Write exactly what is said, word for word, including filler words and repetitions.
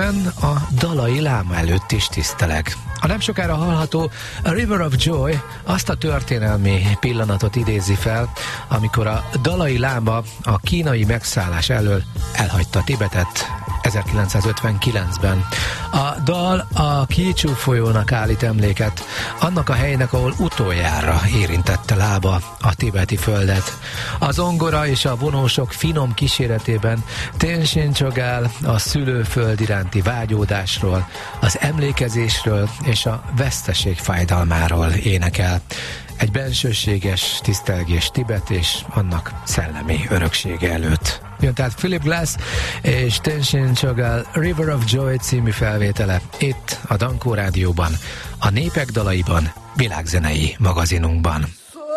hiszen a Dalai Láma előtt is tiszteleg. A nem sokára hallható A River of Joy azt a történelmi pillanatot idézi fel, amikor a Dalai Láma a kínai megszállás elől elhagyta Tibetet ezerkilencszázötvenkilencben. A dal a Kichu folyónak állít emléket, annak a helynek, ahol utoljára érintette lába a tibeti földet. A zongora és a vonósok finom kíséretében Tenzin Chogyal a szülőföld iránti vágyódásról, az emlékezésről és a veszteség fájdalmáról énekel. Egy bensőséges tisztelgés Tibet és annak szellemi öröksége előtt. Jön tehát Philip Glass és Tenzin Chogyal River of Joy című felvétele itt a Dankó Rádióban, a Népek dalaiban, világzenei magazinunkban.